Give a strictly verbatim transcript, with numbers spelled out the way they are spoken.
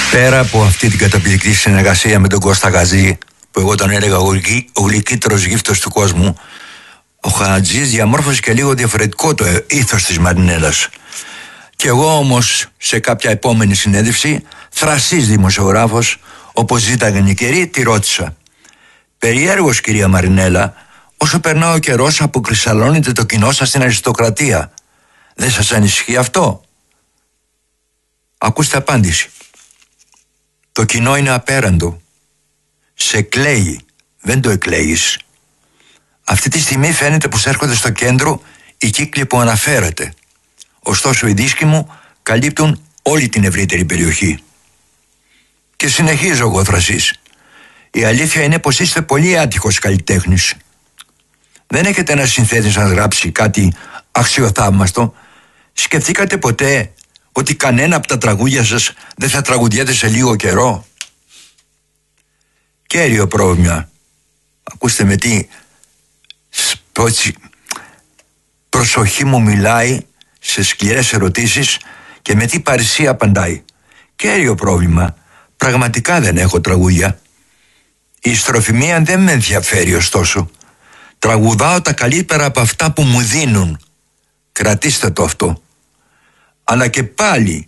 Πέρα από αυτή την καταπληκτική συνεργασία με τον Κώστα Γαζή, που εγώ τον έλεγα ο γλυκύτερος γύφτος του κόσμου, ο Χατζής διαμόρφωσε και λίγο διαφορετικό το ήθος της Μαρινέλας. Και εγώ όμως σε κάποια επόμενη συνέντευξη, θρασής δημοσιογράφος, όπως ζήταγαν οι καιροί, τη ρώτησα: «Περιέργως, κυρία Μαρινέλα, όσο περνά ο καιρός αποκρισταλώνεται το κοινό σας στην αριστοκρατία. Δεν σας ανησυχεί αυτό?» Ακούστε απάντηση. Το κοινό είναι απέραντο. Σε κλαίει, δεν το εκλέγεις. Αυτή τη στιγμή φαίνεται πως έρχονται στο κέντρο οι κύκλοι που αναφέρατε. Ωστόσο οι δίσκοι μου καλύπτουν όλη την ευρύτερη περιοχή. Και συνεχίζω εγώ θρασής. Η αλήθεια είναι πως είστε πολύ άτυχος καλλιτέχνης. Δεν έχετε ένα συνθέτης να γράψει κάτι αξιοθαύμαστο? Σκεφτήκατε ποτέ ότι κανένα από τα τραγούδια σας δεν θα τραγουδιέται σε λίγο καιρό? Κέριο πρόβλημα. Ακούστε με τι προσοχή μου μιλάει σε σκληρές ερωτήσεις και με τι παρησία απαντάει. Κέριο πρόβλημα. Πραγματικά δεν έχω τραγούδια. Η στροφημία δεν με ενδιαφέρει ωστόσο. Τραγουδάω τα καλύτερα από αυτά που μου δίνουν. Κρατήστε το αυτό. Αλλά και πάλι